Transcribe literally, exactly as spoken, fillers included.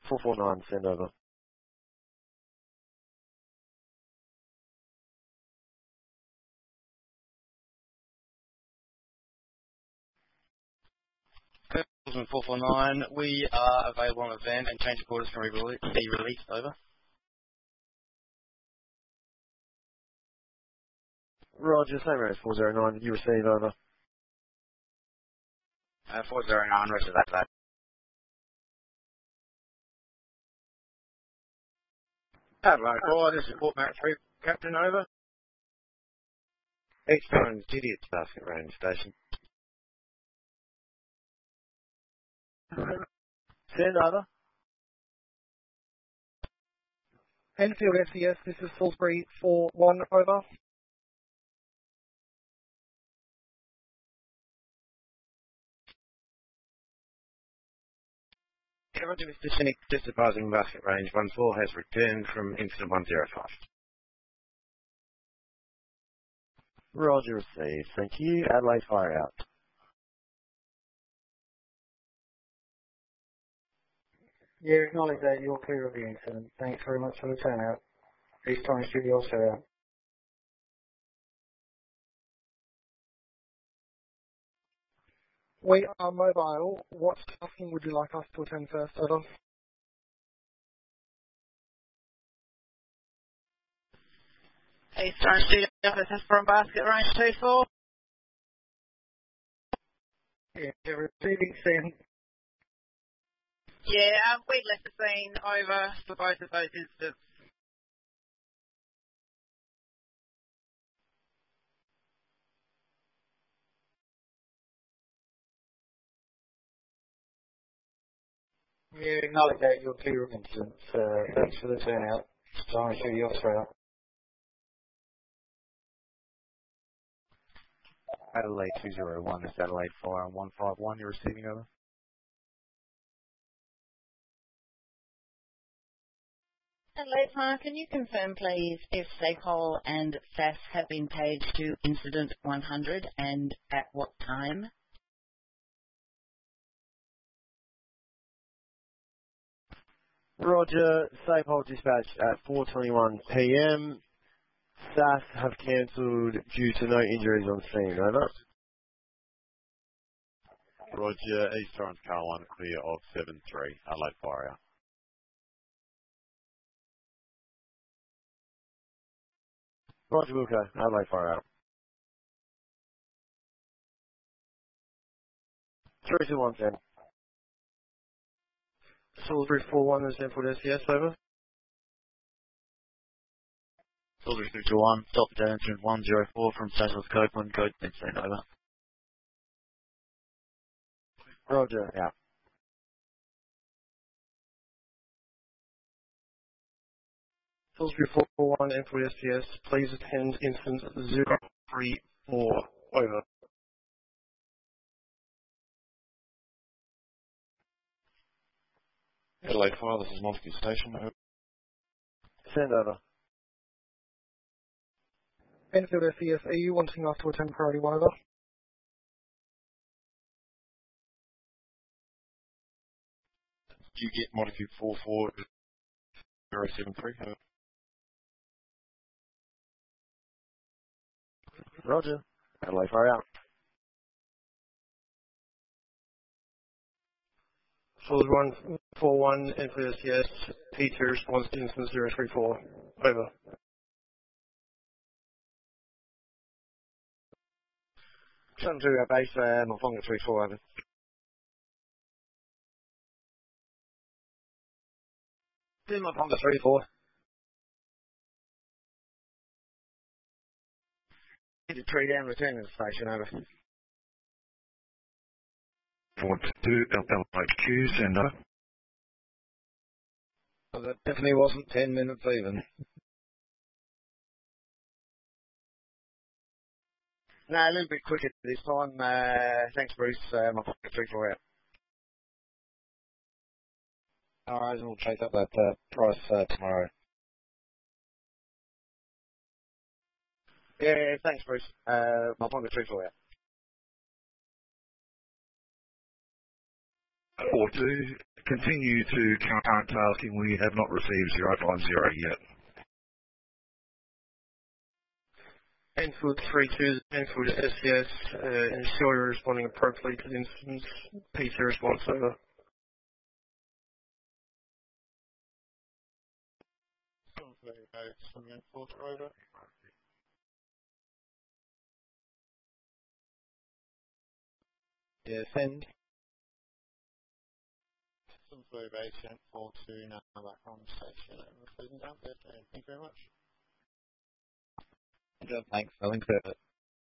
four four nine, send over. four four nine, we are available on event and change of orders can be released, over. Roger, same rate as four zero nine, did you receive, over? Uh, four zero nine, rest of that, that. Hello, four, this is Port Mark three, Captain, over. East Orange, Idiot's Basket Range Station. Send over. Enfield S C S, this is Salisbury four one, over. Roger, Mister Cynic, Disappointing Basket Range one four has returned from incident one zero five. Roger, received. Thank you. Adelaide, fire out. Yeah, acknowledge that you're clear of the incident. Thanks very much for the turnout. East Orange Studio also out. We are mobile. What tasking would you like us to attend first, over? East Orange Studio, this is from Basket Range two four. Yeah, receiving send. Yeah, um, we left the scene over for both of those incidents. Yeah, acknowledge that you're clear of incidents. Uh, thanks for the turnout. East Orange Studio also out. Adelaide two zero one, this is Adelaide fire on one five one, you're receiving, over. Adelaide Fire, can you confirm please if Safehole and S A S have been paged to incident one hundred and at what time? Roger, Safehole dispatch at four twenty-one p m S A S have cancelled due to no injuries on scene, over. Roger, East Orange Carolina clear of seven three, Adelaide fire out. Roger, Wilco, Adelaide fire out. three two one, ten. Salisbury four one, this is Enfield S C S, over. Salisbury two two one, stop at engine one zero four from South Copeland, code send over. Roger, out. Salisbury four one, Enfield S C S, please attend instance zero three four, over. Adelaide Fire, this is Montague Station, over. Send over. Enfield S C S, are you wanting us to attend priority one, over? Do you get Montague four four zero seven three, over. Roger, Adelaide fire out. Salisbury one four one, Enfield S C S, P two response to instance zero three four, over. Come to our base, uh, Mofonga three four, over. Do Mofonga three four. Need a tree down, return to the station, over. four two, L L H Q, send over. Well, that definitely wasn't ten minutes even. No, a little bit quicker this time. Uh, thanks, Bruce. Uh, my pocket three four out. All right, we'll chase up that uh, price uh, tomorrow. Yeah, thanks, Bruce. Uh, my pocket three four out. four two, continue to current tasking. We have not received zero five zero yet. Enfield three two, Enfield S C S, uh, ensure you're responding appropriately to the incident. P T response over. Over. Yeah, send. Some flu base, four two, now back on station. Thank you very much. Thanks, I'll link that.